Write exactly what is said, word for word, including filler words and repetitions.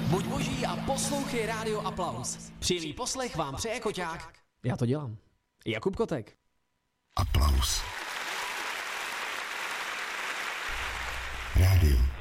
Buď boží a poslouchej Rádio Aplaus. Příjemný poslech vám přeje Koťák. Já to dělám. Jakub Kotek. Aplaus. Rádio